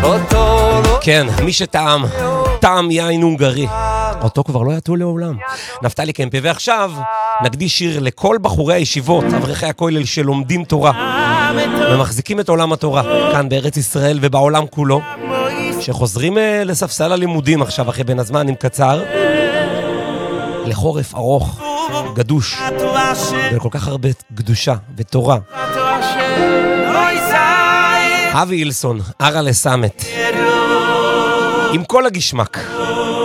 כן, מי שטעם, טעם יין הונגרי, אותו כבר לא יטו לעולם. נפתלי קמפה, ועכשיו נקדיש שיר לכל בחורי הישיבות, אברכי הכולל שלומדים תורה ומחזיקים את עולם התורה כאן בארץ ישראל ובעולם כולו, שחוזרים לספסל הלימודים עכשיו אחרי בין הזמן עם קצר, לחורף ארוך, גדוש, ולכל כך הרבה קדושה ותורה. אבי אילסון, ארה לסמת, עם כל הגשמק.